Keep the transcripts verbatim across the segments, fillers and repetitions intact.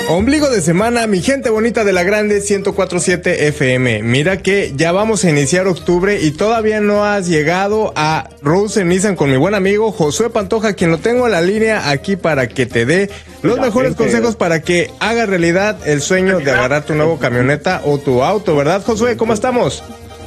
Ombligo de semana, mi gente bonita de la grande ciento cuatro punto siete F M. Mira que ya vamos a iniciar octubre y todavía no has llegado a Rosen Nissan con mi buen amigo Josué Pantoja, quien lo tengo en la línea aquí para que te dé los mejores consejos para que haga realidad el sueño de agarrar tu nuevo camioneta o tu auto, ¿verdad, Josué? ¿Cómo estamos?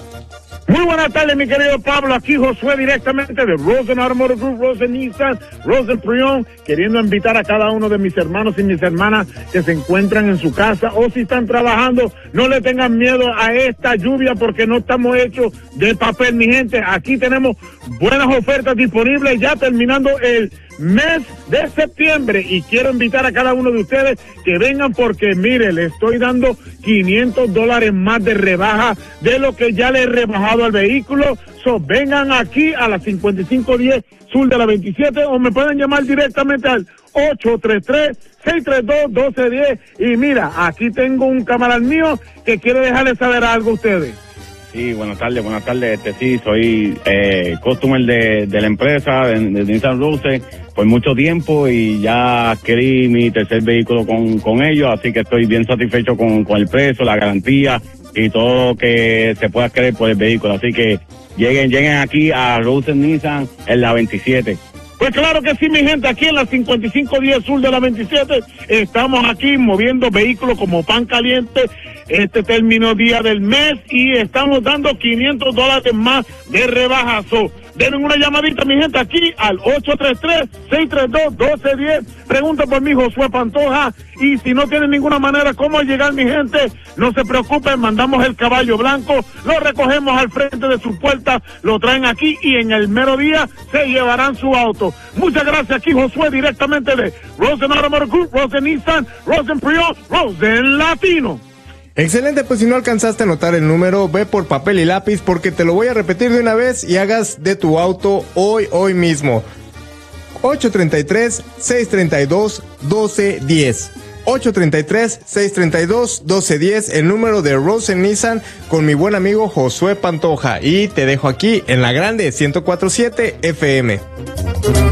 Muy buenas tardes, mi querido Pablo. Aquí Josué directamente de Rosen Automotive Group, Rosen Nissan, Rosen Prion, queriendo invitar a cada uno de mis hermanos y mis hermanas que se encuentran en su casa o si están trabajando, no le tengan miedo a esta lluvia porque no estamos hechos de papel, mi gente. Aquí tenemos buenas ofertas disponibles ya terminando el mes de septiembre y quiero invitar a cada uno de ustedes que vengan porque mire, le estoy dando quinientos dólares más de rebaja de lo que ya le he rebajado al vehículo. So, vengan aquí a la cincuenta y cinco diez sur de la veintisiete o me pueden llamar directamente al ocho tres tres, seis tres dos, uno dos uno cero y mira, aquí tengo un camarada mío que quiere dejarles saber algo a ustedes. Sí, buenas tardes, buenas tardes. Este sí, soy eh, customer de, de la empresa, de, de Nissan Rosen, por mucho tiempo y ya adquirí mi tercer vehículo con, con ellos, así que estoy bien satisfecho con, con el precio, la garantía y todo lo que se pueda querer por el vehículo. Así que lleguen, lleguen aquí a Rosen Nissan en la veintisiete. Pues claro que sí, mi gente, aquí en la cincuenta y cinco diez sur de la veintisiete, estamos aquí moviendo vehículos como pan caliente, este término día del mes, y estamos dando quinientos dólares más de rebajazo. Denme una llamadita, mi gente, aquí al ocho tres tres, seis tres dos, uno dos uno cero. Pregunta por mí, Josué Pantoja. Y si no tienen ninguna manera cómo llegar, mi gente, no se preocupen, mandamos el caballo blanco, lo recogemos al frente de su puerta, lo traen aquí y en el mero día se llevarán su auto. Muchas gracias, aquí Josué, directamente de Rosen Automotive Group, Rosen Nissan, Rosen Prion, Rosen Latino. Excelente, pues si no alcanzaste a anotar el número, ve por papel y lápiz porque te lo voy a repetir de una vez y hagas de tu auto hoy, hoy mismo. ocho tres tres, seis tres dos, uno dos uno cero. ocho tres tres, seis tres dos, uno dos uno cero, el número de Rosen Nissan con mi buen amigo Josué Pantoja. Y te dejo aquí en la grande ciento cuatro punto siete F M.